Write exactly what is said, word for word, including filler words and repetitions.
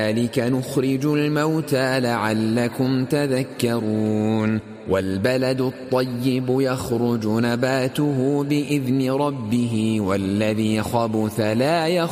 كذلك نخرج الموتى لعلكم تذكرون والبلد الطيب يخرج نباته بإذن ربه والذي خبث لا يخرج